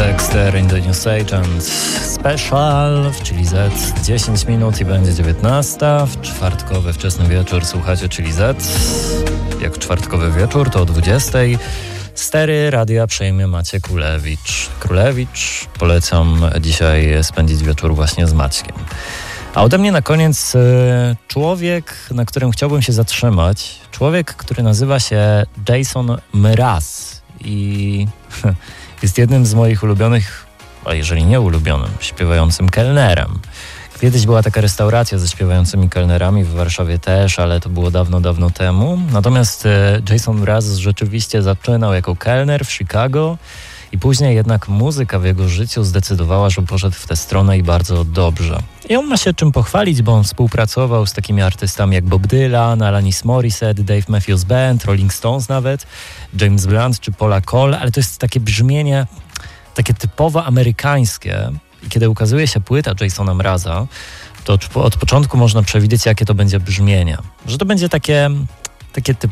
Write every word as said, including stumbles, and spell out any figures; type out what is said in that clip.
Dexter in the New Agent Special w Chili Z. dziesięć minut i będzie dziewiętnasta. W czwartkowy wczesny wieczór słuchacie Chili Z. Jak czwartkowy wieczór to o dwudziestej. Stery radia przejmie Maciek Królewicz. Królewicz. Polecam dzisiaj spędzić wieczór właśnie z Maćkiem. A ode mnie na koniec człowiek, na którym chciałbym się zatrzymać. Człowiek, który nazywa się Jason Mraz i jest jednym z moich ulubionych, a jeżeli nie ulubionym, śpiewającym kelnerem. Kiedyś była taka restauracja ze śpiewającymi kelnerami, w Warszawie też, ale to było dawno, dawno temu. Natomiast Jason Mraz rzeczywiście zaczynał jako kelner w Chicago i później jednak muzyka w jego życiu zdecydowała, że poszedł w tę stronę i bardzo dobrze. I on ma się czym pochwalić, bo on współpracował z takimi artystami jak Bob Dylan, Alanis Morissette, Dave Matthews Band, Rolling Stones nawet, James Blunt czy Paula Cole, ale to jest takie brzmienie, takie typowo amerykańskie. I kiedy ukazuje się płyta Jasona Mraza, to od początku można przewidzieć, jakie to będzie brzmienie. Że to będzie takie, takie typ,